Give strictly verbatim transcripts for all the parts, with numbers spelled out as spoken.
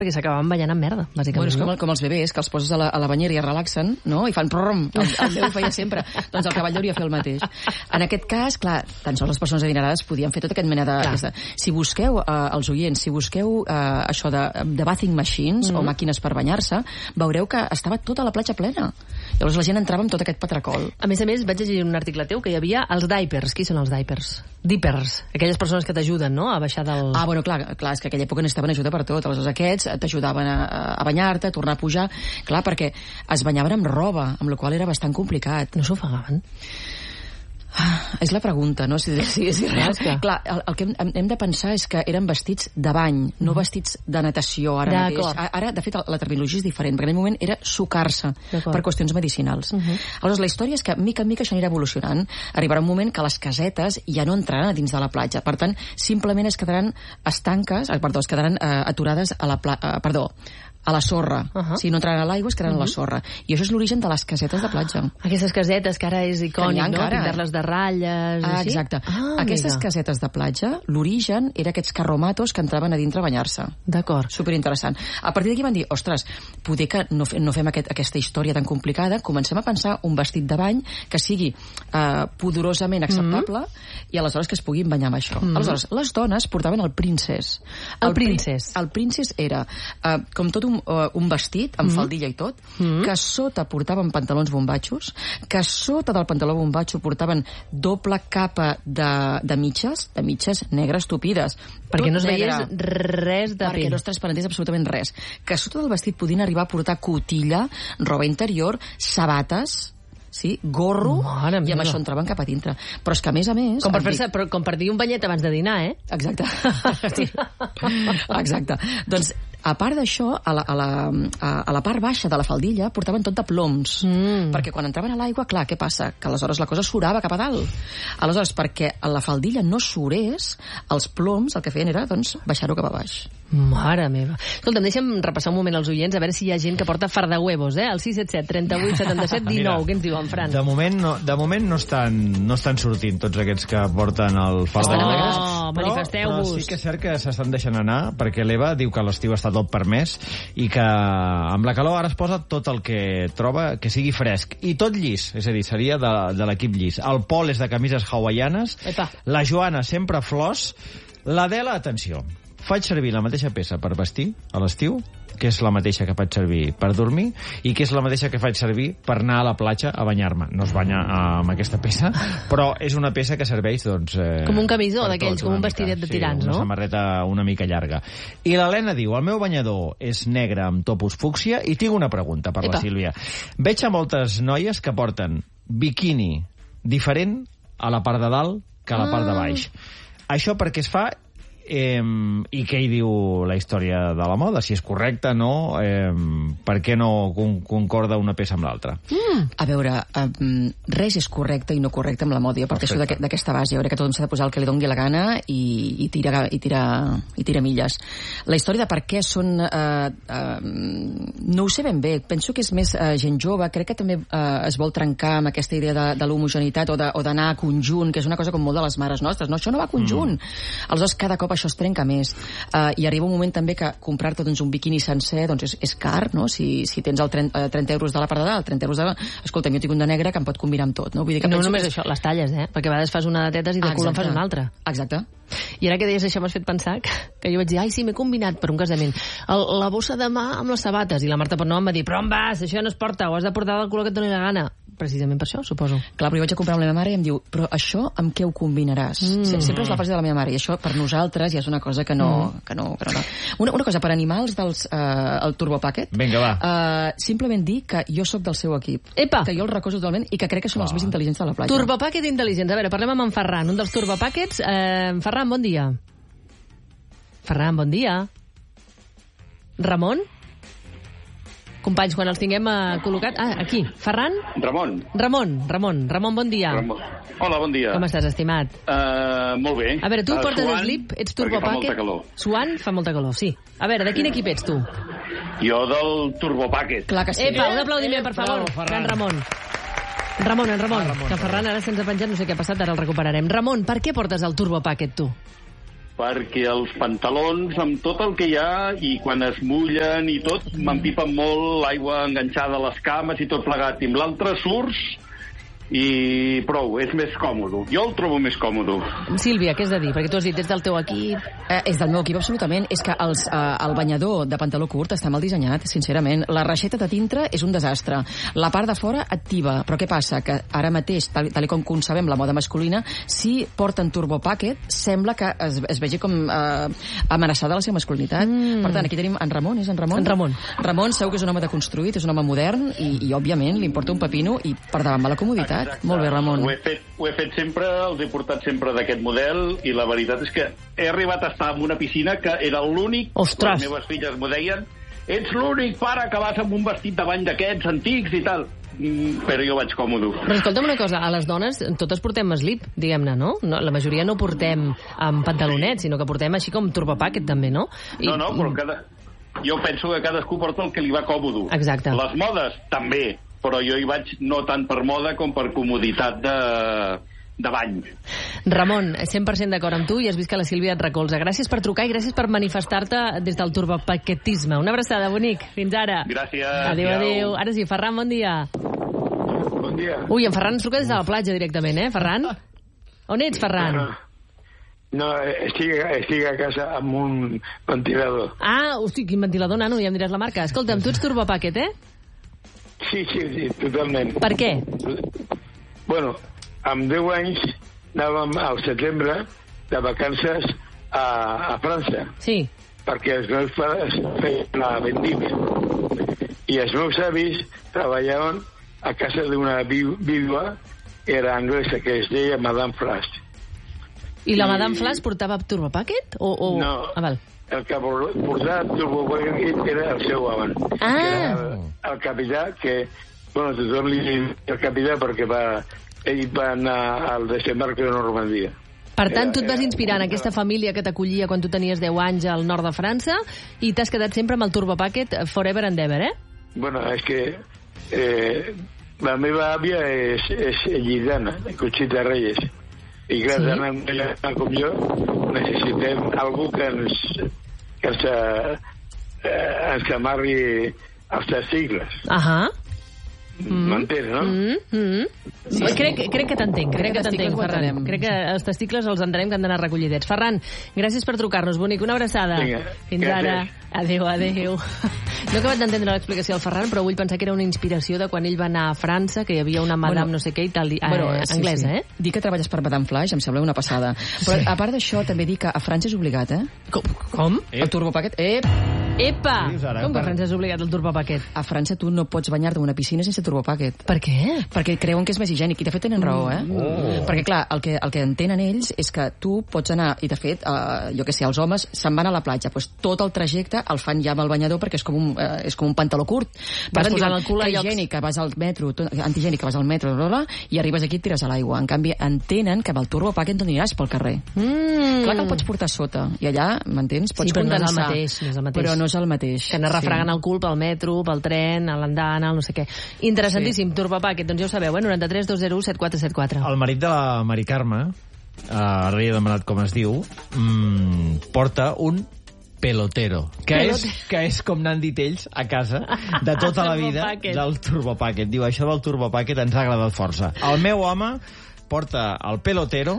perquè s'acabaven banyant amb merda, bàsicament. Bueno, és com, com els bebès, que els poses a la, a la banyera i es relaxen, no? I fan prrrm. El, el meu ho feia sempre. Doncs el cavall hauria de fer el mateix. En aquest cas, clar, tan sols les persones adinerades podien fer tota aquesta mena de... Aquesta. Si busqueu, eh, els oients, si busqueu eh, això de, de bathing machines, mm-hmm. o màquines per banyar-se, veureu que estava tota la platja plena. Llavors la gent entrava amb tot aquest patracol. A més a més, vaig llegir un article teu que hi havia els diapers. Qui són els diapers? Dippers. Aquelles persones que t'ajuden, no?, a baixar del... Ah, bueno, clar, clar, és que aquella època necessitaven ajuda per tot. Aleshores aquests t'ajudaven a, a banyar-te, a tornar a pujar. Clar, perquè es banyaven amb roba, amb la qual era bastant complicat. No s'ofegaven? Ah, és la pregunta, no? Si, si, si real. Clar, el, el que hem, hem de pensar és que eren vestits de bany, no vestits de natació ara mateix. Ara, de fet, la terminologia és diferent, perquè en aquell moment era sucar-se per qüestions medicinals. Uh -huh. Aleshores, la història és que, mica en mica, això anirà evolucionant. Arribarà un moment que les casetes ja no entraran a dins de la platja. Per tant, simplement es quedaran estanques, eh, perdó, es quedaran eh, aturades a la platja, eh, perdó, a la sorra. Uh -huh. Si no entraran a l'aigua, es quedaran uh -huh. a la sorra. I això és l'origen de les casetes de platja. Aquestes casetes que ara és icònic, no? Pintar-les de ratlles... Ah, exacte. Ah, aquestes mira. casetes de platja, l'origen era aquests carromatos que entraven a dintre a banyar-se. D'acord. Superinteressant. A partir d'aquí van dir, ostres, poder que no, no fem aquest, aquesta història tan complicada, comencem a pensar un vestit de bany que sigui eh, pudorosament acceptable mm -hmm. i aleshores que es puguin banyar amb això. Mm -hmm. Aleshores, les dones portaven el princess. El, el princess? El princess era, eh, com tot un, uh, un vestit, amb mm -hmm. faldilla i tot, mm -hmm. que sota portaven pantalons bombatxos, que sota del pantaló bombatxo portaven doble capa de, de mitges, de mitges negres tupides. Perquè no es veiés res de pell. Perquè no es transparentés absolutament res. Que sota del vestit podien arribar a portar cotilla, roba interior, sabates, sí, gorro, Mare i amb meva. Això entraven cap a dintre. Però és que, a més a més... Com per, fer dic... com per dir un banyet abans de dinar, eh? Exacte. Exacte. Doncs, a part d'això, a, la, a, la, a la part baixa de la faldilla portaven tot de ploms. Mm. Perquè quan entraven a l'aigua, clar, què passa? Que aleshores la cosa surava cap a dalt. Aleshores, perquè a la faldilla no surés, els ploms el que feien era, doncs, baixar-ho cap a baix. Mare meva. Escolta'm, deixa'm repassar un moment als oients, a veure si hi ha gent que porta fardahuevos, eh? El sis set set, trenta-vuit, setanta-set, dinou. Què ens diuen, Fran? De moment no, de moment no estan, no estan sortint tots aquests que porten el fardahuevos. Oh, manifesteu-vos. Però sí que és cert que s'estan deixant anar, perquè l'Eva diu que l'estiu està tot permès i que amb la calor ara es posa tot el que troba que sigui fresc. I tot llis, és a dir, seria de, de l'equip llis. El Pol és de camises hawaianes, Epa. La Joana sempre flors, l'Adela, atenció, faig servir la mateixa peça per vestir a l'estiu, que és la mateixa que faig servir per dormir i que és la mateixa que faig servir per anar a la platja a banyar-me. No es banya amb aquesta peça, però és una peça que serveix, doncs... Eh, com un camisó d'aquells, com un vestidet de tirants, sí, una no? Una samarreta una mica llarga. I l'Helena diu, el meu banyador és negre amb topos fúcsia i tinc una pregunta per Epa. La Sílvia. Veig a moltes noies que porten biquini diferent a la part de dalt que a la part de baix. Això perquè es fa... Eh, i què hi diu la història de la moda? Si és correcte, no? Eh, per què no con concorda una peça amb l'altra? Mm. A veure, um, res és correcte i no correcte amb la moda. Jo parteixo d'aquesta base. Jo crec que tothom s'ha de posar el que li doni la gana i, i, tira, i, tira, i tira milles. La història de per què són... Uh, uh, no ho sé ben bé. Penso que és més uh, gent jove. Crec que també uh, es vol trencar amb aquesta idea de, de l'homogeneïtat o d'anar a conjunt, que és una cosa com molt de les mares nostres. No, això no va a conjunt. Mm. Aleshores, cada cop això es trenca més. Uh, I arriba un moment també que comprar-te doncs, un biquini sencer doncs, és, és car, no? Si, si tens el trenta, trenta euros de la part de dalt, trenta euros de... Escolta, jo tinc un de negre que em pot combinar amb tot, no? Vull dir que no només que... això, les talles, eh? Perquè a vegades fas una de tetes i de cul en fas una altra. Exacte. I ara que deies això m'has fet pensar que, que jo vaig dir, ai, sí, m'he combinat per un casament. El, la bossa de mà amb les sabates. I la Marta Portnova em va dir, però on vas? Això no es porta, ho has de portar del color que et doni la gana. Precisament per això, suposo. Clar, però jo vaig a comprar amb la meva mare i em diu, però això amb què ho combinaràs? Mm. Sempre és la frase de la meva mare, i això per nosaltres ja és una cosa que no... Mm. Que no, que no, no. Una, una cosa, per animals dels uh, el Turbo Packet, vinga, va. Uh, simplement dir que jo sóc del seu equip. Epa! Que jo el recolzo totalment i que crec que són oh. els més intel·ligents de la platja. Turbo Packet intel·ligents. A veure, parlem amb en Ferran, un dels Turbo Packets. Eh, Ferran, bon dia. Ferran, bon dia. Ramon? Companys, quan els tinguem uh, col·locat... Ah, aquí. Ferran? Ramon. Ramon, Ramon. Ramon, bon dia. Ramon. Hola, bon dia. Com estàs, estimat? Uh, molt bé. A veure, tu uh, portes slip, ets Turbo Packet. Fa molta calor. Suant, fa molta calor, sí. A veure, de quin equip ets tu? Jo del Turbo Packet. Clar que sí. Epa, un aplaudiment, per favor. Bravo, Ferran. Ramon. Ramon, en Ramon. Ah, Ramon. Que Ferran ara se'ns ha penjat, no sé què ha passat, ara el recuperarem. Ramon, per què portes el Turbo Packet, tu? perquè els pantalons, amb tot el que hi ha, i quan es mullen i tot, m'empipen molt l'aigua enganxada a les cames i tot plegat. I amb l'altre surts i prou, és més còmode. Jo el trobo més còmode. Sílvia, què has de dir? Perquè tu has dit, ets del teu equip. Eh, és del meu equip, absolutament. És que els, eh, el banyador de pantaló curt està mal dissenyat, sincerament. La reixeta de dintre és un desastre. La part de fora activa. Però què passa? Que ara mateix, tal, tal com concebem la moda masculina, si porten turbo packet, sembla que es, es vegi com eh, amenaçada la seva masculinitat. Mm. Per tant, aquí tenim en Ramon, és en Ramon? En Ramon. Ramon segur que és un home deconstruït, és un home modern i, i òbviament, li importa un pepino i per davant va la comoditat. Exacte. Molt bé, Ramon. Ho he fet, ho he fet sempre, els he portat sempre d'aquest model, i la veritat és que he arribat a estar en una piscina que era l'únic. Ostres! Les meves filles m'ho deien, ets l'únic pare que vas amb un vestit de bany d'aquests antics i tal. Mm, però jo vaig còmodo. Però escolta'm una cosa, a les dones totes portem slip, diguem-ne, no? no? La majoria no portem amb pantalonets, sinó que portem així com turbo packet, també, no? I... No, no, però cada... jo penso que cadascú porta el que li va còmodo. Exacte. Les modes, també, però jo hi vaig no tant per moda com per comoditat de, de bany. Ramon, cent per cent d'acord amb tu, i has vist que la Sílvia et recolza. Gràcies per trucar i gràcies per manifestar-te des del turbopaquetisme. Una abraçada, bonic. Fins ara. Gràcies. Adéu, adéu. Ara sí, Ferran, bon dia. Bon dia. Ui, en Ferran ens truca des de la platja directament, eh, Ferran? On ets, Ferran? No, no estic, estic a casa amb un ventilador. Ah, hosti, quin ventilador, nano, ja em diràs la marca. Escolta'm, tu ets turbopaquet, eh? Sí, sí, sí, totalment. Per què? Bueno, amb deu anys anàvem al setembre de vacances a, a França. Sí. Perquè els meus pares feien la vendimia. I els meus avis treballaven a casa d'una vídua, era anglesa, que es deia Madame Flash. I la I... Madame Flash portava turbopaquet? O, o... No. Ah, val. El que portava turbopaquet era el seu avant. Ah. Era el, el capità, que, bueno, tothom li diu el capità perquè va, ell va anar al desembarc de Normandia. Per tant, tu et vas inspirar en aquesta família que t'acollia quan tu tenies deu anys al nord de França i t'has quedat sempre amb el turbopaquet forever and ever, eh? Bueno, és que eh, la meva àvia és, és gitana, Conxita Reyes. I clar, sí? Tant ella com jo necessitem algú que ens, que ens, eh, ens amarri els testicles. Ahà. Mm. M'entens, no? Mm, mm. Sí. Crec, crec que t'entenc, crec que t'entenc, Ferran. Crec que els testicles els entenem que han d'anar recollidets. Ferran, gràcies per trucar-nos, bonic. Una abraçada. Vinga, fins ara. Adéu, adéu. No he acabat d'entendre l'explicació del Ferran, però vull pensar que era una inspiració de quan ell va anar a França, que hi havia una madame bueno, no sé què i tal, eh, bueno, sí, anglesa, sí. eh? Dir que treballes per Madame Flash em sembla una passada. Però a part d'això, també dir que a França és obligat, eh? Com? Com? El turbopaquet. Ep! Epa! Com que a França és obligat el turbopaquet? A França tu no pots banyar-te en una piscina sense turbopaquet. Per què? Perquè creuen que és més higiènic, i de fet tenen raó, eh? Oh. Perquè, clar, el que, el que entenen ells és que tu pots anar, i de fet, eh, jo que sé, els homes se'n van a la platja, doncs tot el trajecte el fan ja amb el banyador perquè és com un, eh, és com un pantaló curt. Vas posant el cul a llocs... higiènic, que vas al metro, antigènic, que vas al metro, bla, bla, i arribes aquí i et tires a l'aigua. En canvi, entenen que amb el turbopaquet no aniràs pel carrer. Mm. Clar que el pots portar sota, i allà, m'entens? Pots sí, però condensar. No és el mateix, no és el mateix. Però no és el mateix. Que anar refregant sí. el cul pel metro, pel tren, a l'andana, no sé què. Interessantíssim, sí. Turbopaquet, doncs ja ho sabeu, eh? noranta-tres dos zero u set quatre set quatre. El marit de la Mari Carme, eh, ara li he demanat com es diu, mmm, porta un pelotero, que és, que és com n'han dit ells a casa de tota la vida del turbopaquet. Diu, això del turbopaquet ens ha agradat força. El meu home porta el pelotero,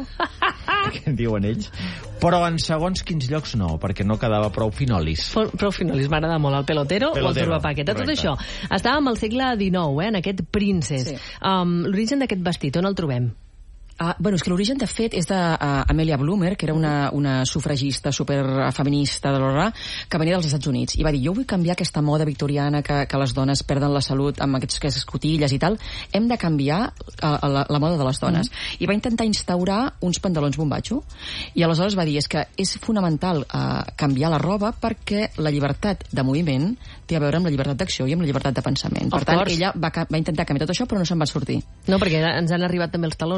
que diuen ells, però en segons quins llocs no, perquè no quedava prou finolis. Prou finolis, m'agrada molt, el pelotero, pelotero o el turbopaquet. A tot això, estàvem al segle dinou, eh, en aquest Princess. Sí. Um, L'origen d'aquest vestit, on el trobem? Ah, bueno, és que l'origen, de fet, és d'Amelia Bloomer, que era una, una sufragista superfeminista de l'hora, que venia dels Estats Units, i va dir, jo vull canviar aquesta moda victoriana que, que les dones perden la salut amb aquestes, aquestes cotilles i tal, hem de canviar uh, la, la moda de les dones. Mm. I va intentar instaurar uns pantalons bombatxo, i aleshores va dir, és que és fonamental uh, canviar la roba perquè la llibertat de moviment té a veure amb la llibertat d'acció i amb la llibertat de pensament. Per of tant, course. ella va, va intentar canviar tot això, però no se'n va sortir. No, perquè ens han arribat també els talons a la nostra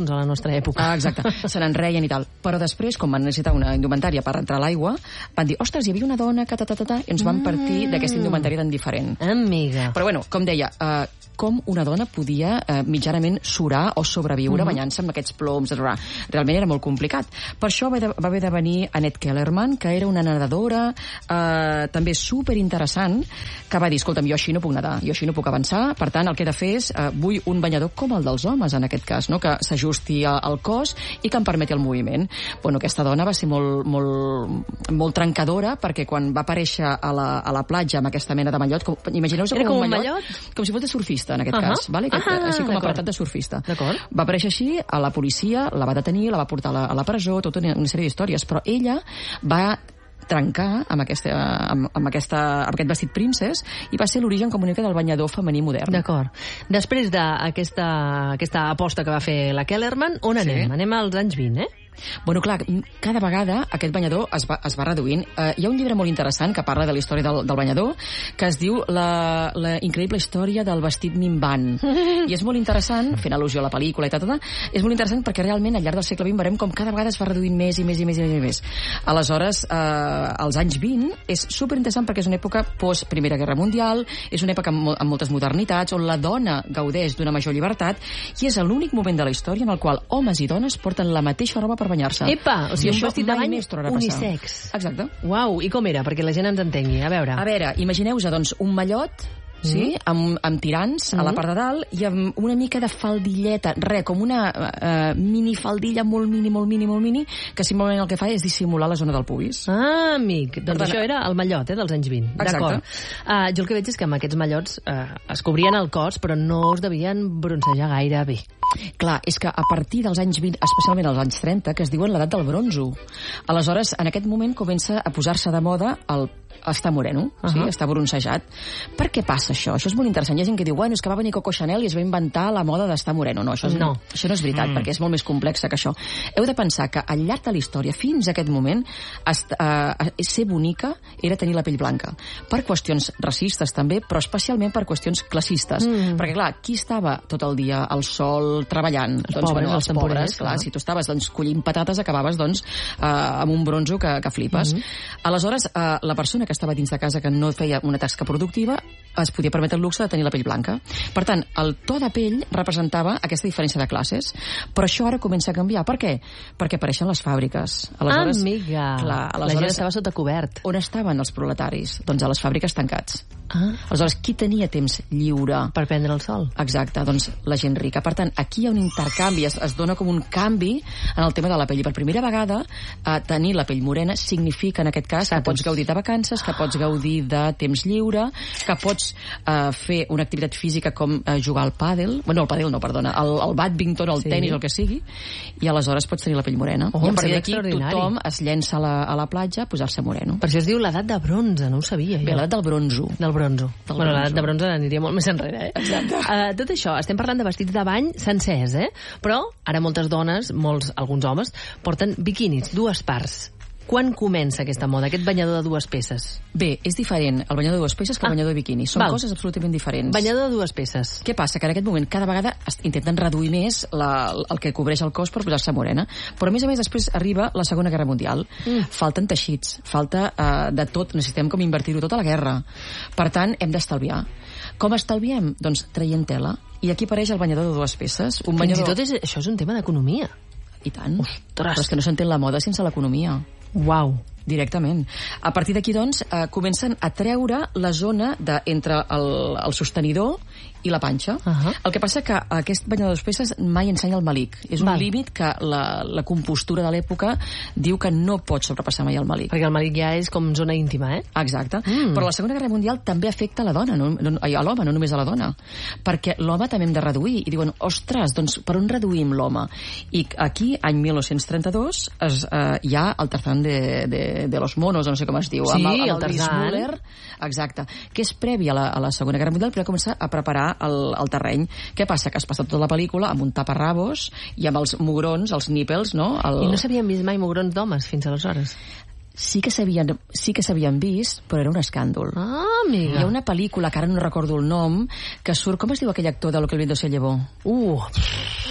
nostra època. Ah, exacte, se n'enreien i tal. Però després, com van necessitar una indumentària per entrar a l'aigua, van dir, ostres, hi havia una dona que ta, ta, ta, ta, i ens van partir mm. d'aquesta indumentària tan diferent. Amiga. Però bueno, com deia, eh, com una dona podia eh, mitjanament surar o sobreviure uh-huh. banyant-se amb aquests ploms, etcètera. Realment era molt complicat. Per això va, de, va haver de venir Annette Kellerman, que era una nedadora eh, també superinteressant, que va dir, escolta'm, jo així no puc nedar, jo així no puc avançar, per tant, el que he de fer és, eh, vull un banyador com el dels homes, en aquest cas, no? Que s'ajusti al cos i que em permeti el moviment. Bueno, aquesta dona va ser molt, molt, molt trencadora, perquè quan va aparèixer a la, a la platja amb aquesta mena de mallot, com, imagineu-vos com, com un mallot, mallot, com si fos de surfista, en aquest uh-huh. cas, vale? Aquest, Ah, així com d'acord. apretat de surfista. D'acord. Va aparèixer així, a la policia la va detenir, la va portar a la, a la presó, tota una, una sèrie d'històries, però ella va trencar amb, aquesta, amb, amb, aquesta, amb aquest vestit princes i va ser l'origen com una mica del banyador femení modern. D'acord. Després d'aquesta aquesta aposta que va fer la Kellerman, on Sí. anem? Anem als anys vint, eh? Bueno, clar, cada vegada aquest banyador es va, es va reduint. Eh, hi ha un llibre molt interessant que parla de la història del, del banyador, que es diu la, la increïble història del vestit minvant. I és molt interessant, fent al·lusió a la pel·lícula i tot, tot, és molt interessant perquè realment al llarg del segle vint veurem com cada vegada es va reduint més i més i més i més i més. Aleshores, eh, als anys vint és superinteressant perquè és una època post Primera Guerra Mundial, és una època amb, amb moltes modernitats, on la dona gaudeix d'una major llibertat, i és l'únic moment de la història en el qual homes i dones porten la mateixa roba per banyar-se. Epa, o sigui, un vestit de mai bany més tornarà a passar. unisex. Exacte. Uau, i com era? Perquè la gent ens entengui. A veure. A veure, imagineu-vos, doncs, un mallot, sí, amb, amb tirants mm -hmm. a la part de dalt i amb una mica de faldilleta, res, com una uh, mini faldilla molt mini, molt mini, molt mini, que simplement el que fa és dissimular la zona del pubis. Ah, amic. Doncs tant, això era el mallot, eh, dels anys vint. Exacte. D'acord. Uh, jo el que veig és que amb aquests mallots uh, es cobrien el cos, però no es devien bronzejar gaire bé. Clar, és que a partir dels anys vint, especialment als anys trenta, que es diuen l'edat del bronzo. Aleshores, en aquest moment comença a posar-se de moda el està moreno, uh -huh. sí? Està bronzejat. Per què passa això? Això és molt interessant. Hi ha gent que diu, bueno, és que va venir Coco Chanel i es va inventar la moda d'estar moreno. No, això, és, no. això no és veritat, mm. perquè és molt més complexa que això. Heu de pensar que al llarg de la història, fins a aquest moment, est, uh, ser bonica era tenir la pell blanca. Per qüestions racistes també, però especialment per qüestions classistes. Mm. Perquè, clar, qui estava tot el dia al sol treballant? Els doncs, pobres, bueno, els els pobres, temporers, clar. clar. Si tu estaves doncs, collint patates, acabaves doncs, uh, amb un bronzo que, que flipes. Mm -hmm. Aleshores, uh, la persona que estava dins de casa que no feia una tasca productiva es podia permetre el luxe de tenir la pell blanca. Per tant, el to de pell representava aquesta diferència de classes, però això ara comença a canviar. Per què? Perquè apareixen les fàbriques. Aleshores, Amiga, clar, aleshores, la gent estava sota cobert. On estaven els proletaris? Doncs a les fàbriques tancats. Ah. Aleshores, qui tenia temps lliure? Per prendre el sol. Exacte, doncs la gent rica. Per tant, aquí hi ha un intercanvi, es, es dona com un canvi en el tema de la pell. I per primera vegada, eh, tenir la pell morena significa, en aquest cas, que pots gaudir de vacances, que pots gaudir de temps lliure, que pots eh, fer una activitat física com eh, jugar al pàdel, bueno, el pàdel no, perdona, el, el badminton, el sí. tenis, el que sigui, i aleshores pots tenir la pell morena. Oh, I a partir d'aquí tothom es llença a la, a la platja a posar-se moreno. Per això es diu l'edat de bronze, no ho sabia jo. Bé, l'edat del bronzo. Del bronzo. Del bueno, l'edat de bronze aniria molt més enrere, eh? Exacte. Uh, tot això, estem parlant de vestits de bany sencers, eh? Però ara moltes dones, molts, alguns homes, porten biquinis, dues parts. Quan comença aquesta moda, aquest banyador de dues peces? Bé, és diferent el banyador de dues peces que el ah, banyador de biquini. Són val. coses absolutament diferents. Banyador de dues peces. Què passa? Que en aquest moment cada vegada intenten reduir més la, el que cobreix el cos per posar-se morena. Però a més a més després arriba la Segona Guerra Mundial. Mm. Falten teixits, falta uh, de tot. Necessitem com invertir-ho tot a la guerra. Per tant, hem d'estalviar. Com estalviem? Doncs traient tela. I aquí apareix el banyador de dues peces. Un Fins banyador... i tot és, això és un tema d'economia. I tant. Ostres. Però és que no s'entén la moda sense l'economia. Uau. Directament. A partir d'aquí, doncs, eh, comencen a treure la zona de, entre el, el sostenidor i la panxa. Uh -huh. El que passa que aquest banyador de dues peces mai ensenya el malic. És un Val. límit que la, la compostura de l'època diu que no pot sobrepassar mai el malic. Perquè el malic ja és com zona íntima, eh? Exacte. Mm. Però la Segona Guerra Mundial també afecta a la dona, no, no, a l'home, no només a la dona. Perquè l'home també hem de reduir. I diuen, ostres, doncs per on reduïm l'home? I aquí, any mil nou-cents trenta-dos, es, eh, hi ha el Tarzán de, de, de los monos, no sé com es diu. Sí, amb el, amb el Tarzán. Müller, exacte. Que és previ a la, a la Segona Guerra Mundial, però començar a preparar el, el terreny. Què passa? Que has passat tota la pel·lícula amb un taparrabos i amb els mugrons, els nípels, no? El... I no s'havien vist mai mugrons d'homes fins aleshores? Sí que s'havien sí que s'havien vist, però era un escàndol. Ah, amiga. Hi ha una pel·lícula, que ara no recordo el nom, que surt... Com es diu aquell actor de Lo que el viento se llevó? Uh...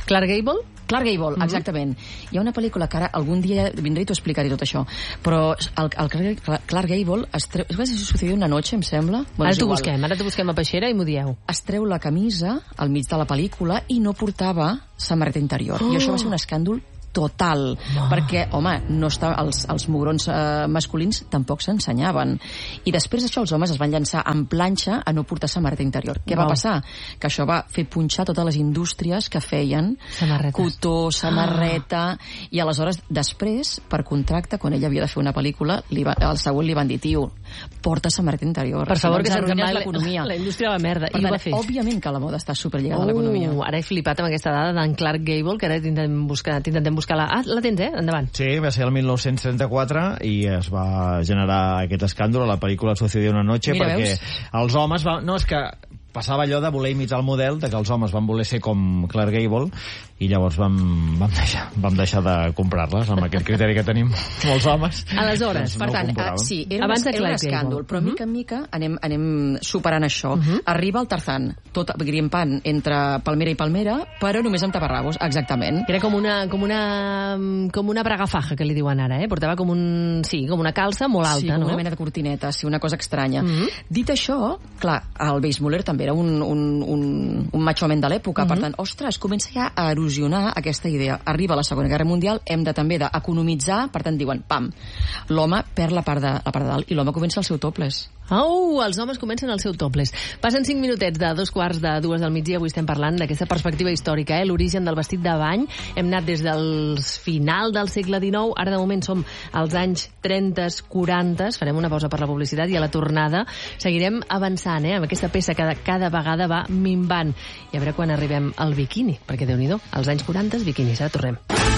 Clark Gable? Clark Gable, exactament. Hi ha una pel·lícula que ara algun dia vindré i t'ho explicaré tot això, però el, el Clark, Clark Gable es treu... És que sucedió una noche, em sembla. Bueno, ara t'ho busquem, ara t'ho busquem a Peixera i m'ho dieu. Es treu la camisa al mig de la pel·lícula i no portava samarreta interior. Oh. I això va ser un escàndol total, oh. perquè, home, no està, els, els mugrons eh, masculins tampoc s'ensenyaven. I després d'això els homes es van llançar en planxa a no portar samarreta interior. Què oh. va passar? Que això va fer punxar totes les indústries que feien samarretes. Cotó, samarreta, oh. i aleshores, després, per contracte, quan ell havia de fer una pel·lícula, li va, el següent li van dir, tio, porta samarreta interior. Per favor, que se'ns en va l'economia. La indústria de la merda. Per I tant, ho va fer. Òbviament que la moda està superlligada oh, a l'economia. Ara he flipat amb aquesta dada d'en Clark Gable, que ara t'intentem buscar, t'intentem buscar la... Ah, la tens, eh? Endavant. Sí, va ser el mil nou-cents trenta-quatre i es va generar aquest escàndol a la pel·lícula Sucedió una noche. Mira, perquè veus? Els homes... Va... No, és que passava allò de voler imitar el model, de que els homes van voler ser com Clark Gable, i llavors vam, vam, deixar, vam deixar de comprar-les, amb aquest criteri que tenim molts homes. Aleshores, doncs no per tant, uh, sí, era, Abans un, era un escàndol, però uh -huh. mica en mica anem, anem superant això. Uh -huh. Arriba el Tarzan, tot grimpant entre palmera i palmera, però només amb taparrabos, exactament. Era com una, com una, com una bragafaja, que li diuen ara, eh? Portava com un, sí, com una calça molt alta, sí, no? Sí, una mena de cortineta, sí, una cosa estranya. Uh -huh. Dit això, clar, el Weissmuller també era un, un, un, un machomen de l'època, uh -huh. per tant, ostres, comença ja a erosionar aquesta idea. Arriba la Segona Guerra Mundial, hem de també d'economitzar, per tant diuen, pam, l'home perd la part de, la part de dalt i l'home comença el seu topless. Au, els homes comencen el seu topless. Passen cinc minutets de dos quarts de dues del migdia. Avui estem parlant d'aquesta perspectiva històrica, eh? L'origen del vestit de bany. Hem anat des del final del segle dinou, ara de moment som als anys trenta, quaranta. Farem una pausa per la publicitat i a la tornada seguirem avançant, eh? Amb aquesta peça que cada vegada va minvant. I a veure quan arribem al biquini, perquè Déu-n'hi-do, als anys quaranta, biquinis. Ara tornem.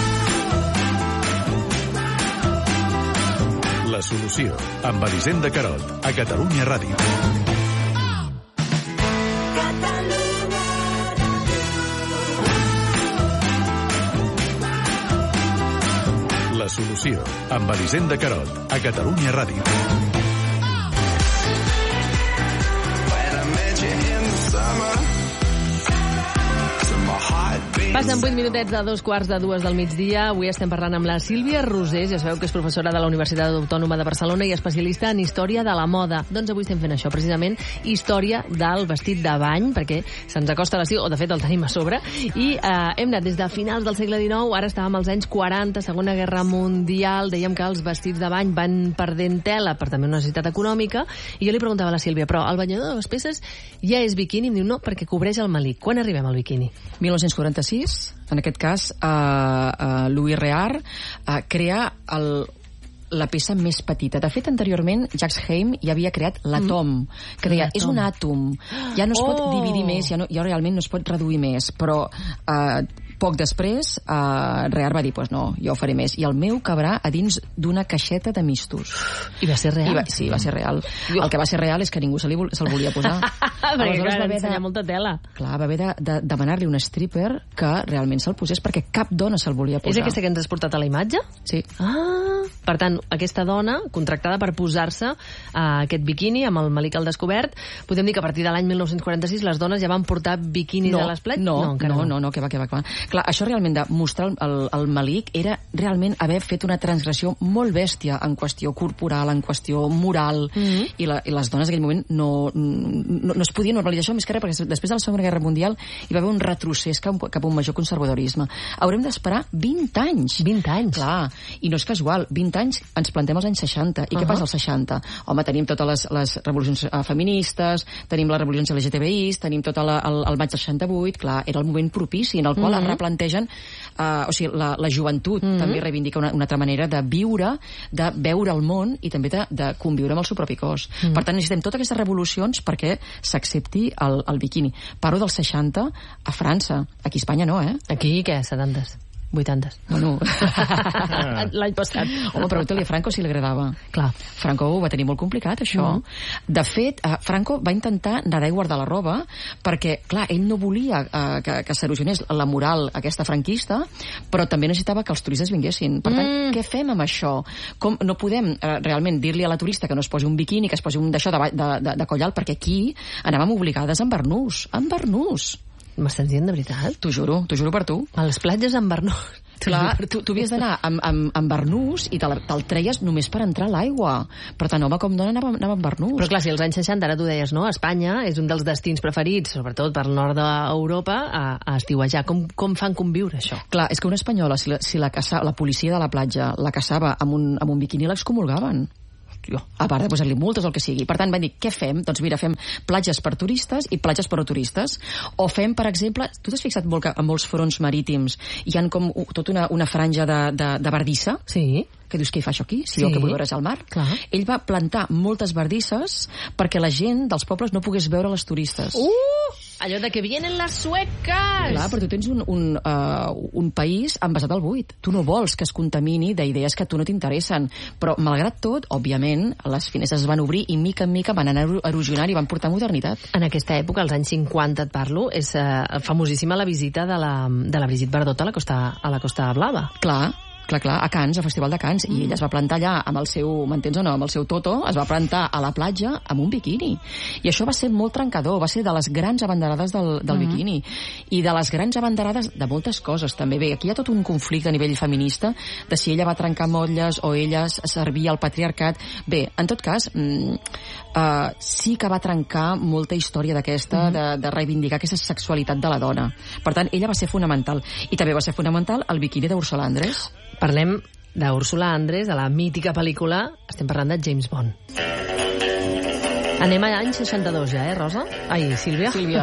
La solució, amb Elisenda Carot, a Catalunya Ràdio. La solució, amb Elisenda Carot, a Catalunya Ràdio. Passen vuit minutets de dos quarts de dues del migdia. Avui estem parlant amb la Sílvia Rosés, ja sabeu que és professora de la Universitat Autònoma de Barcelona i especialista en història de la moda. Doncs avui estem fent això, precisament, història del vestit de bany, perquè se'ns acosta l'estiu, o de fet el tenim a sobre, i eh, hem anat des de finals del segle dinou, ara estàvem als anys quaranta, Segona Guerra Mundial, dèiem que els vestits de bany van perdent tela per també una necessitat econòmica, i jo li preguntava a la Sílvia, però el banyador de les peces ja és biquini? Em diu, no, perquè cobreix el melic. Quan arribem al biquini? mil nou-cents quaranta-sis, en aquest cas, uh, uh, Louis Réard uh, crea el, la peça més petita. De fet, anteriorment, Jacques Heim ja havia creat l'Atom, que deia, és un àtom, ja no es oh. pot dividir més, ja, no, ja realment no es pot reduir més, però... Uh, poc després, uh, Réard va dir, pues no, jo ho faré més. I el meu cabrà a dins d'una caixeta de mistos. I va ser real? I va, sí, va ser real. Jo. El que va ser real és que ningú se'l se volia posar. Perquè, clar, va haver de molta tela. Clar, va haver de, de demanar-li un stripper que realment se'l posés, perquè cap dona se'l volia posar. És aquesta que ens has portat a la imatge? Sí. Ah, per tant, aquesta dona, contractada per posar-se uh, aquest biquini amb el melic al descobert, podem dir que a partir de l'any mil nou-cents quaranta-sis les dones ja van portar biquinis no, a l'esplet? No, no, no, no, no, que va, que va, que va. Clar, això realment de mostrar el, el melic era realment haver fet una transgressió molt bèstia en qüestió corporal, en qüestió moral, mm -hmm. i, la, i les dones en aquell moment no, no, no es podien normalitzar això, més que res, perquè després de la Segona Guerra Mundial hi va haver un retrocés cap, cap a un major conservadorisme. Haurem d'esperar vint anys. vint anys? Clar, i no és casual, vint anys ens plantem als anys seixanta. I uh -huh. què passa als seixanta? Home, tenim totes les, les revolucions uh, feministes, tenim les revolucions L G T B Is, tenim tot el, el, el maig del seixanta-vuit, clar, era el moment propici en el qual uh -huh. es replantegen, uh, o sigui, la, la joventut uh -huh. també reivindica una, una altra manera de viure, de veure el món i també de, de conviure amb el seu propi cos. Uh -huh. Per tant, necessitem totes aquestes revolucions perquè s'accepti el, el biquini. Parlo dels seixanta a França, aquí a Espanya no, eh? Aquí què? setantes? vuitantes. Bueno. L'any passat. Home, pregunta-li a Franco si li agradava. Clar. Franco ho va tenir molt complicat, això. Mm. De fet, uh, Franco va intentar nedar i guardar la roba perquè, clar, ell no volia uh, que, que s'erosionés la moral aquesta franquista, però també necessitava que els turistes vinguessin. Per tant, mm. què fem amb això? Com no podem uh, realment dir-li a la turista que no es posi un biquini, que es posi un d'això de, de, de, de coll alt, perquè aquí anàvem obligades a embarnús. A embarnús. M'estàs dient de veritat? T'ho juro, t'ho juro per tu. A les platges amb barnús. Clar, tu, tu havies d'anar amb, amb, amb barnús i te'l te treies només per entrar a l'aigua. Per tant, home com dona anava, anava amb barnús. Però clar, si als anys seixanta, ara tu deies, no? Espanya és un dels destins preferits, sobretot per nord d'Europa, a, a estiuejar. Com, com fan conviure això? Clar, és que una espanyola, si la, si la, caça, la policia de la platja la caçava amb un, amb un biquini, l'excomulgaven. A part de posar-li multes o el que sigui. Per tant, van dir, què fem? Doncs mira, fem platges per turistes i platges per no turistes. O fem, per exemple, tu t'has fixat molt que en molts fronts marítims hi han com tota una, una franja de, de, de bardissa? Sí. Que dius, què hi fa això aquí? Si sí. Jo que vull veure és al mar. Clar. Ell va plantar moltes bardisses perquè la gent dels pobles no pogués veure les turistes. Uh! Allò de que vienen les sueques! Clar, però tu tens un, un, uh, un país envasat al buit. Tu no vols que es contamini d'idees que a tu no t'interessen. Però, malgrat tot, òbviament, les finestres es van obrir i mica en mica van anar erosionant i van portar modernitat. En aquesta època, als anys cinquanta, et parlo, és uh, famosíssima la visita de la, de la Brigitte Bardot a la Costa, a la Costa Blava. Clar. Clar, clar, a Canes, al Festival de Canes, mm. i ella es va plantar allà amb el seu, m'entens o no, amb el seu toto, es va plantar a la platja amb un biquini. I això va ser molt trencador, va ser de les grans abanderades del, del mm. biquini. I de les grans abanderades de moltes coses, també. Bé, aquí hi ha tot un conflicte a nivell feminista, de si ella va trencar motlles o ella servia al patriarcat. Bé, en tot cas, mm, uh, sí que va trencar molta història d'aquesta, mm. de, de reivindicar aquesta sexualitat de la dona. Per tant, ella va ser fonamental. I també va ser fonamental el biquini d'Úrsula Andrés. Parlem d'Úrsula Andrés, de la mítica pel·lícula, estem parlant de James Bond. Anem a l'any seixanta-dos ja, eh, Rosa? Ai, Sílvia. Sílvia.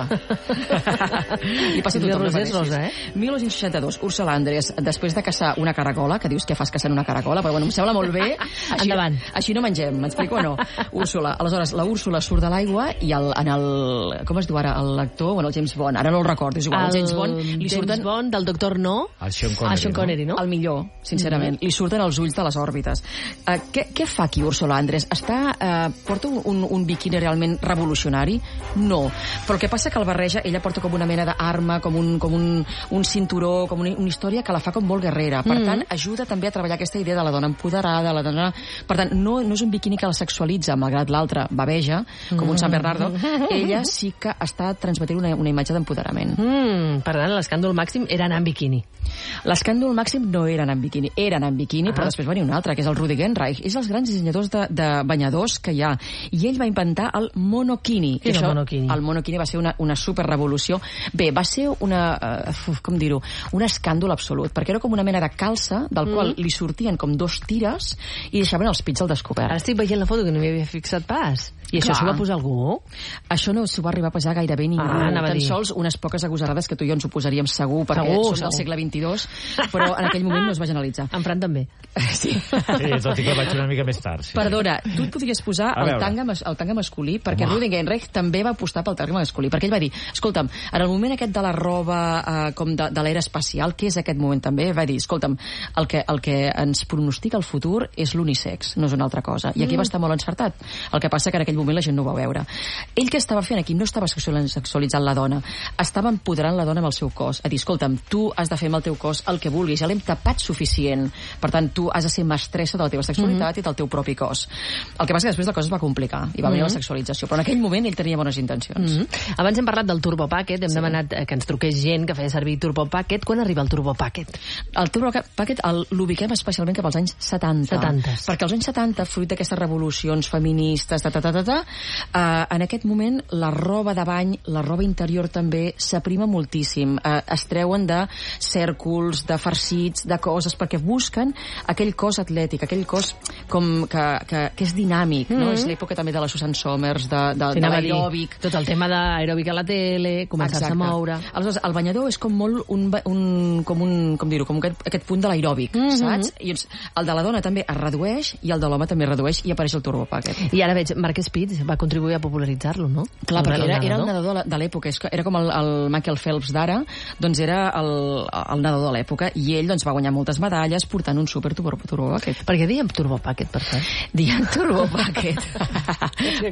Li passa Sílvia tothom. Rosés, Rosa, eh? mil nou-cents seixanta-dos, Úrsula Andrés, després de caçar una caragola, que dius, què fas caçant una caragola? Però bueno, em sembla molt bé. Així, Endavant. Així no mengem, m'explico o no? Úrsula. Aleshores, la Úrsula surt de l'aigua i el, en el... Com es diu ara? L'actor, bueno, el James Bond, ara no el recordo, és igual, el, el James Bond... Li James surten... Bond del Doctor No. El Sean Connery, el Sean Connery no? El millor, sincerament. Mm-hmm. Li surten els ulls de les òrbites. Uh, què, què fa aquí Úrsula Andrés? Està, uh, porta un, un, un biquini realment revolucionari? No. Però el que passa que el barreja, ella porta com una mena d'arma, com un, com un, un cinturó, com una, una història que la fa com molt guerrera. Per mm. tant, ajuda també a treballar aquesta idea de la dona empoderada, la dona... Per tant, no, no és un biquini que la sexualitza, malgrat l'altre baveja, com un San Bernardo. Ella sí que està transmetent una, una imatge d'empoderament. Mm, per tant, l'escàndol màxim era anar en biquini. L'escàndol màxim no era anar en biquini, era anar en biquini, ah. però després va venir un altre, que és el Rudi Genreich. És els grans dissenyadors de, de banyadors que hi ha. I ell va inventar el monokini. Què és el monokini? El monokini va ser una, una superrevolució. Bé, va ser una, uh, com dir-ho, un escàndol absolut, perquè era com una mena de calça del mm. qual li sortien com dos tires i deixaven els pits al descobert. Ara estic veient la foto que no m'hi havia fixat pas. I Clar. Això s'ho va posar algú? Això no s'ho va arribar a posar gairebé ningú. Ah, Tan sols unes poques agosarades que tu i jo ens ho posaríem segur, perquè segur, som segur. del segle vint-i-dos, però en aquell moment no es va generalitzar. En Fran també. Sí. Sí, tot i que vaig una mica més tard. Sí. Perdona, tu et podries posar el tanga, el tanga masculí, perquè Rudi Genreich també va apostar pel tanga masculí, perquè ell va dir, escolta'm, en el moment aquest de la roba eh, com de, de l'era espacial, què és aquest moment també? Va dir, escolta'm, el que, el que ens pronostica el futur és l'unisex, no és una altra cosa. I aquí mm. va estar molt encertat. El que passa que en aquell moment la gent no ho va veure. Ell què estava fent aquí? No estava sexualitzant la dona, estava empoderant la dona amb el seu cos. A dir, escolta'm, tu has de fer amb el teu cos el que vulguis, ja l'hem tapat suficient. Per tant, tu has de ser mestressa de la teva sexualitat mm-hmm. i del teu propi cos. El que passa que després la cosa es va complicar i va venir mm-hmm. la sexualització, però en aquell moment ell tenia bones intencions. Mm-hmm. Abans hem parlat del Turbo Packet, hem sí. demanat que ens truqués gent que feia servir Turbo Packet. Quan arriba el Turbo Packet? El Turbo Packet l'ubiquem especialment cap als anys setanta. setanta. Perquè als anys setanta, fruit d'aquestes revolucions feministes, ta, ta, ta, ta, ta, uh, en aquest moment la roba de bany, la roba interior també s'aprima moltíssim. Uh, es treuen de cèrcols, de farcits, de coses, perquè busquen aquell cos atlètic, aquell cos com que, que, que és dinàmic, mm-hmm. no? És l'època també de la Susan Somers, de, de, sí, de l'aeròbic. Tot el tema d'aeròbic a la tele, començar-se a moure. Aleshores, el banyador és com molt un, un, com un, com dir-ho, com aquest, aquest punt de l'aeròbic, mm-hmm. saps? I doncs, el de la dona també es redueix i el de l'home també es redueix i apareix el Turbo Packet. I ara veig, Marc Spitz va contribuir a popularitzar-lo, no? Clar, el, perquè era, era el nedador de l'època, era com el, el Michael Phelps d'ara, doncs era el, el nedador de l'època, i ell doncs, va guanyar moltes medalles portant un super Turbo, turbo Packet. Per què diem Turbo Packet, per cert? Diem Turbo Packet.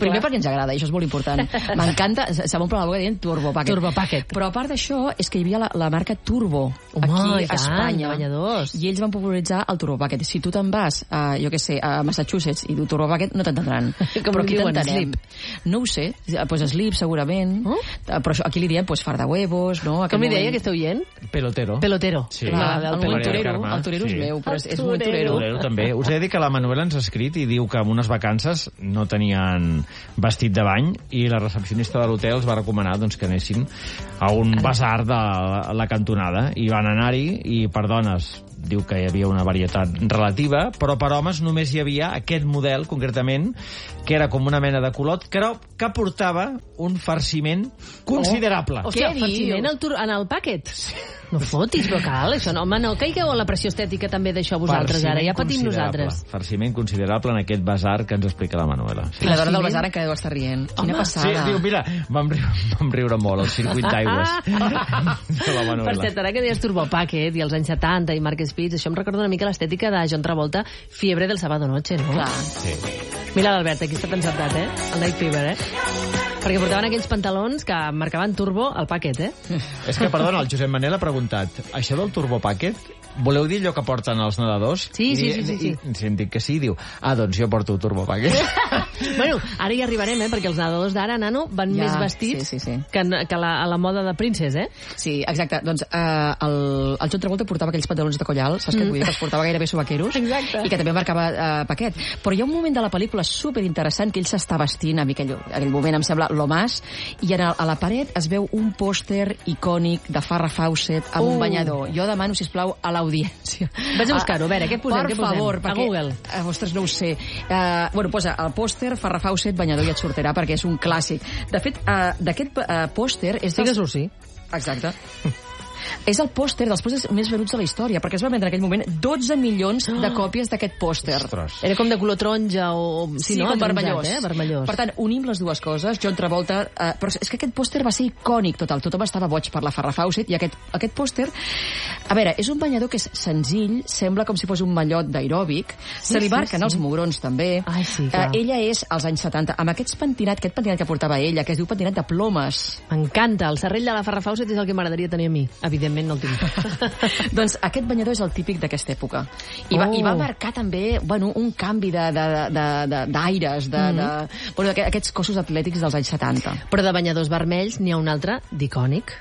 Primer perquè ens agrada, i això és molt important. M'encanta, se m'omple la boca dient Turbo Packet. Turbo Packet. Però a part d'això, és que hi havia la, la marca Turbo Home, aquí tant, a Espanya. banyadors. I ells van popularitzar el Turbo Packet. Si tu te'n vas, a, jo què sé, a Massachusetts i diu Turbo Packet, no t'entendran. Com Però li aquí diuen, t'entenem. No ho sé, pues Slip segurament, Oh? però això, aquí li diem pues, farda huevos, no? Com li deia aquesta oient? Pelotero. Pelotero. Sí. Clar, Del el pelo. moment torero, Carme, el torero sí. és meu, però és, és El molt torero. Torero també. Us he de dir que la Manuela ens ha escrit i diu que en unes vacances no tenien vestit de bany i la recepcionista de l'hotel els va recomanar doncs, que anessin a un basar de la, la cantonada i van anar-hi i per dones diu que hi havia una varietat relativa, però per homes només hi havia aquest model, concretament, que era com una mena de culot, que, era, que portava un farciment considerable. Oh. Hòstia, Què el farciment dius? al tur- en el pàquet. No fotis, però cal, això no. Home, no caigueu en la pressió estètica també d'això vosaltres ara. Ja patim considerable. nosaltres. Farciment considerable en aquest basar que ens explica la Manuela. Sí. I la dona del Farciment? basar encara deu estar rient. Quina Home, Sí, passada. diu, mira, vam riure, vam riure molt, el circuit d'aigües de la Per Manuela. cert, ara que deies Turbo Packet i els anys setanta i Marc Spitz, això em recorda una mica l'estètica de John Travolta, Fiebre del Sábado Noche, no? Clar. Sí. Mira l'Albert, aquí està tan encertat, eh? El Night Fever, eh? Perquè portaven aquells pantalons que marcaven turbo al paquet, eh? És que, perdona, el Josep Manel ha preguntat, això del Turbo Packet, voleu dir allò que porten els nedadors? Sí, sí, I, sí, sí, sí. I, si em dic que sí, diu, ah, doncs jo porto Turbo Packet. Bueno, ara hi arribarem, eh? Perquè els nedadors d'ara, nano, van Ja, més vestits sí, sí, sí. que, que la, a la moda de princess, eh? Sí, exacte. Doncs eh, el, el John Travolta portava aquells pantalons de collal, saps què et vull dir? Que els portava gairebé sobaqueros. Exacte. I que també marcava eh, paquet. Però hi ha un moment de la pel·lícula superinteressant que ell s'està vestint, a mi aquell, aquell moment em sembla lo más, i en el, a la paret es veu un pòster icònic de Farrah Fawcett amb Uh. un banyador. Jo demano, sisplau, a l'audiència. Vaig a buscar-ho, a veure, què posem, Per què posem? favor, A perquè, Google. Eh, ostres, no ho sé. Uh, bueno, posa el pòster Farrah Fawcett banyador i et sortirà perquè és un clàssic. De fet, uh, d'aquest uh, pòster... És Sí que dels... surt, sí. Exacte. És el pòster dels pòsters més venuts de la història, perquè es va vendre en aquell moment dotze milions de còpies d'aquest pòster. Ostres. Era com de color taronja o... Sí, no? com Ataronjat, vermellós. Eh? Vermellós. Per tant, unim les dues coses. John Travolta... Eh, però és que aquest pòster va ser icònic total. Tothom estava boig per la Farrah Fawcett i aquest, aquest pòster... A veure, és un banyador que és senzill, sembla com si fos un mallot d'aeròbic, Sí, se li sí, marquen sí. els mugrons també. Ai, sí, clar. eh, ella és als anys setanta, amb aquests pentinat, aquest pentinat que portava ella, que es diu pentinat de plomes. M'encanta. El serrell de la Farrah Fawcett és el que m'agradaria tenir a mi. Evidentment no el tinc. Doncs aquest banyador és el típic d'aquesta època. I va, Oh. I va marcar també bueno, un canvi d'aires, de, de, de, d'aires, de, de, de, bueno, d'aquest- aquests cossos atlètics dels anys setanta. Però de banyadors vermells n'hi ha un altre d'icònic.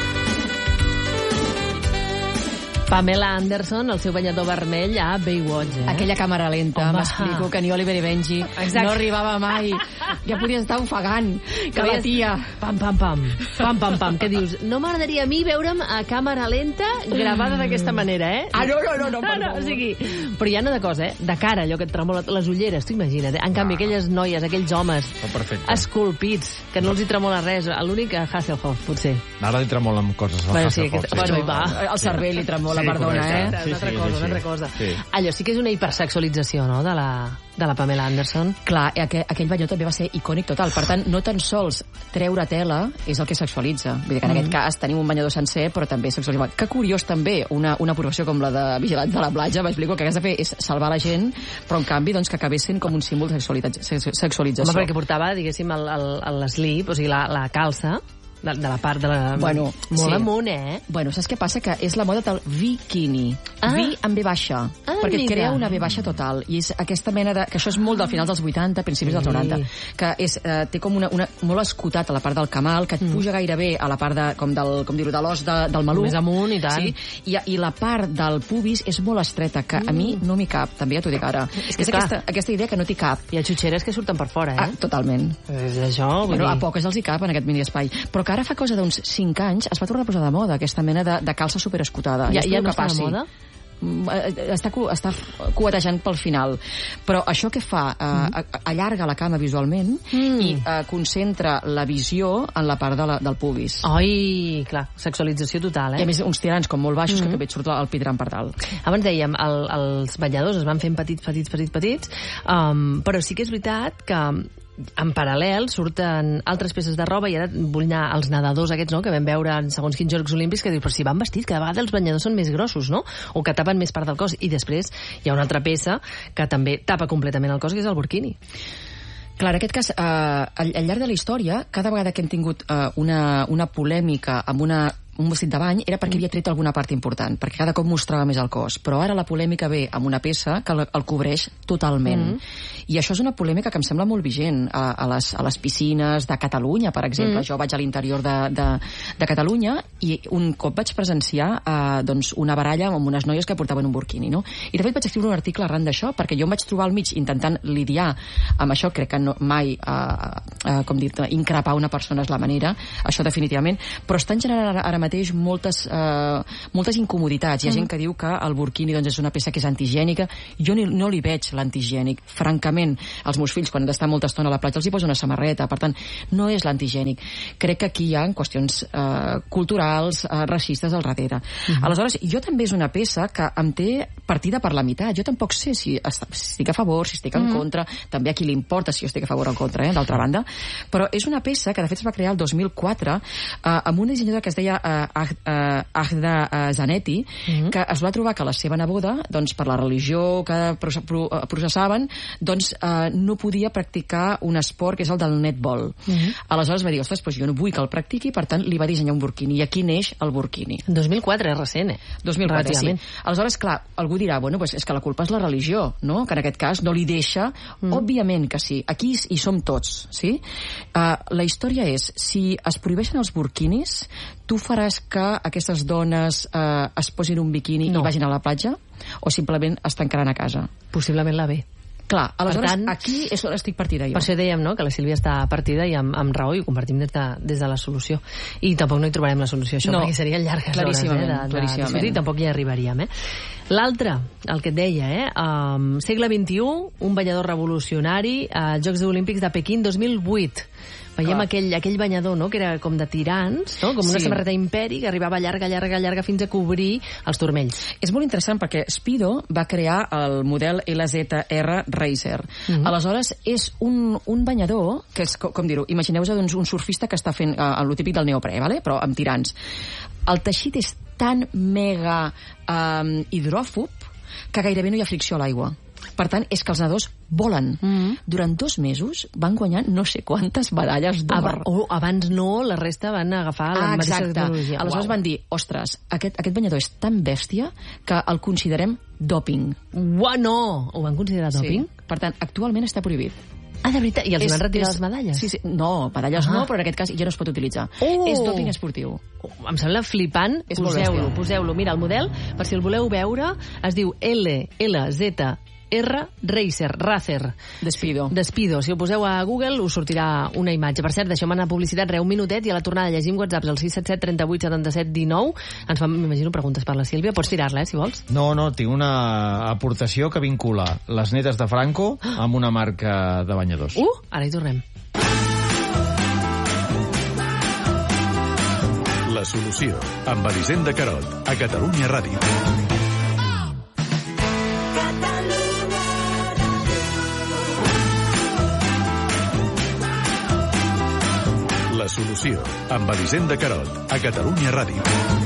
Pamela Anderson, el seu banyador vermell a Baywatch, eh? Aquella càmera lenta, Home. m'explico, que ni Oliver i Benji Exacte. no arribava mai. Ja podia estar ofegant, que la tia... Pam, pam, pam. Pam, pam, pam. Què dius? No m'agradaria a mi veure'm a càmera lenta gravada d'aquesta manera, eh? Ah, no, no, no, no, No, per no, favor. o sigui, però hi ha una de cosa, eh? De cara, allò que et tremola, les ulleres, tu imagina't. Eh? En canvi, aquelles noies, aquells homes Oh, perfecte. esculpits, que no els hi tremola res. L'únic a Hasselhoff, potser. Ara li tremolen coses. a Bueno, sí, Hasselhoff, aquest- bueno, hi va. El cervell li tremola, Sí, perdona, correcte. eh? Sí, una altra sí, cosa, sí, una altra sí. cosa. Sí. Allò sí que és una hipersexualització, no?, de la, de la Pamela Anderson. Clar, aquell, aquell banyó també va ser icònic total. Per tant, no tan sols treure tela és el que sexualitza. Vull dir que en Mm. aquest cas tenim un banyador sencer, però també sexualitza. Que curiós també, una, una professió com la de vigilants de la platja, m'explico, que el que has de fer és salvar la gent, però en canvi doncs, que acabés sent com un símbol de sexualitat- sex- sexualització. Home, perquè portava, diguéssim, el, el, el slip, o sigui, la, la calça, de, de la part de la... Bueno, molt sí. amunt, eh? Bueno, saps què passa? Que és la moda del bikini. Ah. Vi amb V baixa. Ah, perquè et mira. crea una V baixa total. I és aquesta mena de... Que això és molt del final dels vuitanta, principis dels Sí. noranta. Que és, eh, té com una, una... molt escotat a la part del camal, que et puja gairebé a la part de, com, del, com dir-ho, de l'os de, del maluc. Més amunt i tant. Sí? I, I la part del pubis és molt estreta, que a mi no m'hi cap, també ja t'ho dic ara. És, que és clar. aquesta, aquesta idea que no t'hi cap. Hi ha xutxeres que surten per fora, eh? Ah, totalment. És això, vull Bueno, dir... a poques els hi cap en aquest mini espai. Però que ara fa cosa d'uns cinc anys es va tornar a posar de moda aquesta mena de, de calça superescotada. Ja, I ja espero no que està de passi. moda? Mm, eh, Està, cu- està cuetejant pel final. Però això que fa? Eh, mm. Allarga la cama visualment Mm. i eh, concentra la visió en la part de la, del pubis. Ai, clar, sexualització total, eh? I a més uns tirants com molt baixos Mm. que també et surt el pitran per dalt. Abans dèiem, el, els balladors es van fent petits, petits, petits, petits, um, però sí que és veritat que en paral·lel surten altres peces de roba i ara vull anar als nedadors aquests, no?, que vam veure en segons quins Jocs Olímpics, que dius, però si van vestits, cada vegada els banyadors són més grossos, no?, o que tapen més part del cos, i després hi ha una altra peça que també tapa completament el cos, que és el burkini. Clar, en aquest cas, eh, al, al llarg de la història, cada vegada que hem tingut eh, una, una polèmica amb una un vestit de bany era perquè havia tret alguna part important, perquè cada cop mostrava més el cos. Però ara la polèmica ve amb una peça que el, el cobreix totalment. Mm. I això és una polèmica que em sembla molt vigent a, a, les, a les piscines de Catalunya, per exemple. Mm. Jo vaig a l'interior de, de, de Catalunya i un cop vaig presenciar eh, doncs una baralla amb unes noies que portaven un burquini, no? I de fet vaig escriure un article arran d'això, perquè jo em vaig trobar al mig intentant lidiar amb això. Crec que no, mai, eh, eh, com dir, increpar una persona és la manera, això definitivament, però estan generant ara mateix moltes, eh, moltes incomoditats. Hi ha mm. gent que diu que el burquini doncs, és una peça que és antigènica. Jo ni, no li veig l'antigènic. Francament, els meus fills, quan han d'estar molta estona a la platja, els hi poso una samarreta. Per tant, no és l'antigènic. Crec que aquí hi ha qüestions eh, culturals, eh, racistes al darrere. Mm-hmm. Aleshores, jo també és una peça que em té partida per la meitat. Jo tampoc sé si estic a favor, si estic en mm-hmm. contra, també a qui li importa si jo estic a favor o en contra, eh, d'altra banda. Però és una peça que, de fet, es va crear el dos mil quatre eh, amb una dissenyadora que es deia eh, Uh, Agda uh, Zanetti, mm-hmm. que es va trobar que la seva neboda, doncs, per la religió que processaven, doncs, uh, no podia practicar un esport que és el del netball. Mm-hmm. Aleshores va dir, ostres, doncs jo no vull que el practiqui, per tant li va dissenyar un burquini. I aquí neix el burquini. dos mil quatre, és recent, eh? dos mil quatre, sí. Aleshores, clar, algú dirà, bueno, pues és que la culpa és la religió, no? Que en aquest cas no li deixa. Mm. Òbviament que sí. Aquí hi som tots, sí? Uh, la història és, si es prohibeixen els burquinis, tu faràs que aquestes dones eh, es posin un biquini no. i vagin a la platja? O simplement es tancaran a casa? Possiblement la B. Clar, aleshores, tant, aquí és on estic partida jo. Per això dèiem, no?, que la Sílvia està partida i amb, amb raó, i ho compartim des de, des de la solució. I tampoc no hi trobarem la solució, això, no, perquè serien llargues hores, eh, de, de discutir, i tampoc hi arribaríem, eh? L'altre, el que et deia, eh? Um, segle vint-i-u, un banyador revolucionari, als Jocs Olímpics de Pequín dos mil vuit. Veiem aquell, aquell banyador, no?, que era com de tirants, no?, com una sí. samarreta imperi que arribava llarga, llarga, llarga fins a cobrir els turmells. És molt interessant perquè Speedo va crear el model L Z R Racer. Mm-hmm. Aleshores, és un, un banyador que és, com, com dir-ho, imagineu-vos doncs, un surfista que està fent uh, el típic del neoprè, vale? Però amb tirants. El teixit és tan mega um, hidròfob que gairebé no hi ha fricció a l'aigua. Per tant, és que els nedadors volen. Mm-hmm. Durant dos mesos van guanyar no sé quantes medalles d'or. O abans no, la resta van agafar la ah, mateixa tecnologia. Aleshores wow. van dir, ostres, aquest, aquest banyador és tan bèstia que el considerem doping. Uau, no! Ho van considerar doping? Sí. Per tant, actualment està prohibit. Ah, de veritat? I els és, van retirar és, les medalles? Sí, sí. No, medalles ah. no, però en aquest cas ja no es pot utilitzar. Oh. És doping esportiu. Oh, em sembla flipant. Poseu-lo, poseu-lo. Mira, el model, per si el voleu veure, es diu L L Z R Racer, Racer. Despido. Despido. Si ho poseu a Google us sortirà una imatge. Per cert, deixeu-me anar a publicitat, re, un minutet, i a la tornada llegim whatsapps al sis set set trenta vuit setanta set dinou. Ens fan, m'imagino, preguntes per la Sílvia. Pots tirar-la, eh, si vols. No, no, tinc una aportació que vincula les netes de Franco amb una marca de banyadors. Uh, ara hi tornem. La solució, amb Elisenda Carot, a Catalunya Ràdio. La solució, amb Elisenda Carot, a Catalunya Ràdio.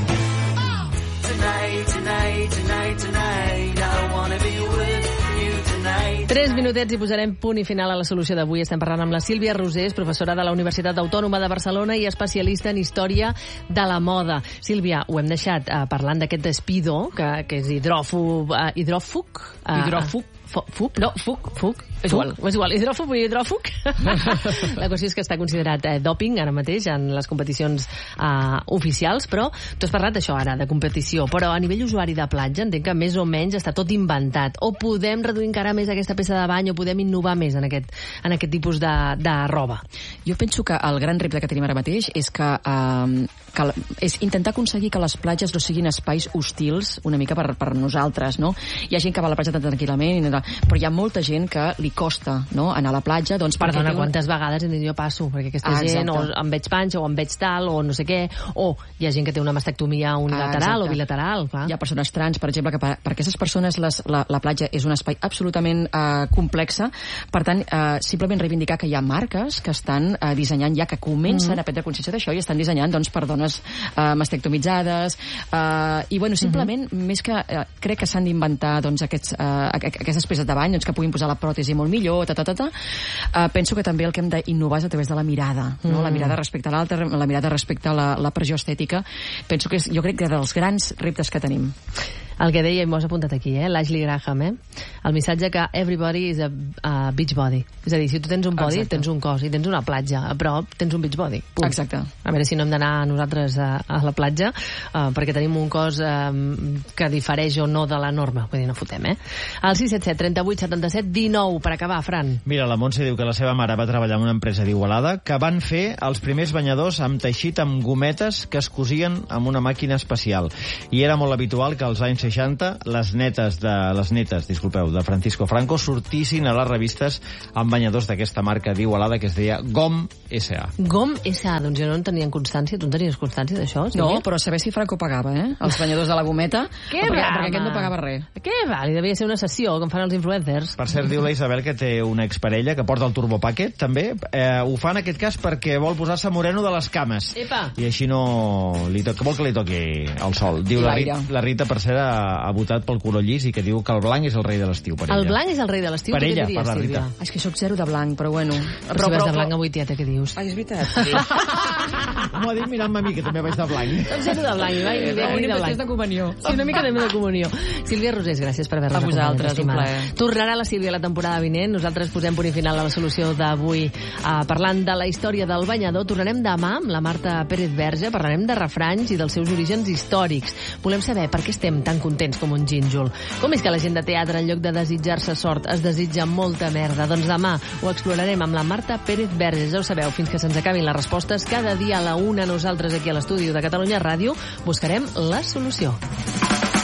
Tres minutets i posarem punt i final a la solució d'avui. Estem parlant amb la Sílvia Rosés, professora de la Universitat Autònoma de Barcelona i especialista en història de la moda. Sílvia, ho hem deixat uh, parlant d'aquest Despido, que, que és hidròfob... Uh, hidròfug? Uh, hidròfug? Fuc? No, fuc, fuc. És igual, és igual. Hidròfob i hidròfug. La qüestió és que està considerat eh, doping ara mateix en les competicions eh, oficials, però tu has parlat d'això ara, de competició, però a nivell usuari de platja entenc que més o menys està tot inventat. O podem reduir encara més aquesta peça de bany, o podem innovar més en aquest, en aquest tipus de, de roba? Jo penso que el gran repte que tenim ara mateix és que, eh, que és intentar aconseguir que les platges no siguin espais hostils una mica per, per nosaltres, no? Hi ha gent que va a la platja tan tranquil·lament, però hi ha molta gent que li costa, no?, anar a la platja, doncs... Perdona, quantes un... vegades hem dit jo passo, perquè aquesta ah, gent o em veig panxa, o em veig tal, o no sé què, o hi ha gent que té una mastectomia unilateral ah, o bilateral, clar. Hi ha persones trans, per exemple, que per, per aquestes persones les, la, la platja és un espai absolutament eh, complexa, per tant, eh, simplement reivindicar que hi ha marques que estan eh, dissenyant ja, que comencen mm-hmm. a prendre consciència d'això i estan dissenyant, doncs, per dones eh, mastectomitzades, eh, i, bueno, simplement, mm-hmm. més que... Eh, crec que s'han d'inventar, doncs, aquests, eh, aquestes després de bany, doncs que puguin posar la pròtesi molt millor, ta, ta, ta, ta. Uh, penso que també el que hem d'innovar és a través de la mirada, no? Mm. La mirada respecte a l'altre, la mirada respecte a la, la pressió estètica. Penso que és, jo crec que dels grans reptes que tenim. El que deia, i m'ho has apuntat aquí, eh? l'Ashley Graham, eh? el missatge que everybody is a, a beach body. És a dir, si tu tens un body, Exacte. tens un cos, i tens una platja a prop, tens un beach body. Punt. Exacte. A veure si no hem d'anar nosaltres a, a la platja, uh, perquè tenim un cos uh, que difereix o no de la norma. Vull dir, no fotem, eh? El sis set set, trenta-vuit, setanta-set, dinou, per acabar, Fran. Mira, la Montse diu que la seva mare va treballar en una empresa d'Igualada que van fer els primers banyadors amb teixit amb gometes que es cosien amb una màquina especial. I era molt habitual que als anys seixanta les netes de les netes, disculpeu, de Francisco Franco sortissin a les revistes amb banyadors d'aquesta marca d'Igualada que es deia GOM S A. GOM S A, doncs jo no en tenien constància. Tu en tenies constància d'això? Sí? No, però saber si Franco pagava, eh? Els banyadors de la gometa. Què perquè, va, perquè aquest no pagava res. Què va? Li devia ser una sessió, com fan els influencers. Per cert, diu la Isabel que té una exparella que porta el Turbo Packet, també. Eh, ho fa en aquest cas perquè vol posar-se moreno de les cames. Epa. I així no... Li to... vol que li toqui el sol. Diu la Rita, la Rita, per cert, ha, ha votat pel color llis i que diu que el blanc és el rei de l'estiu per ella. El blanc és el rei de l'estiu? Per ella, per la Rita. És que sóc zero de blanc, però bueno. Però, però, però, de blanc avui, tieta, què dius? Ai, és veritat. Sí. M'ho ha dit mirant-me a mi, que també vaig de blanc. Soc zero de blanc, i vaig de blanc. Una mica de comunió. Sí, una mica de comunió. Sílvia Rosés, gràcies per haver-nos acompanyat. A vosaltres, un plaer. Tornarà la Sílvia la temporada vinent. Nosaltres posem punt i final a la solució d'avui. Uh, parlant de la història del banyador, tornarem demà amb la Marta Pérez Verge, parlarem de refranys i dels seus orígens històrics. Volem saber per què estem tan contents com un gínjol. Com és que la gent de teatre, en lloc de desitjar-se sort, es desitja molta merda? Doncs demà ho explorarem amb la Marta Pérez Verge. Ja ho sabeu, fins que se'ns acabin les respostes, cada dia a la una nosaltres aquí a l'estudi de Catalunya Ràdio buscarem la solució.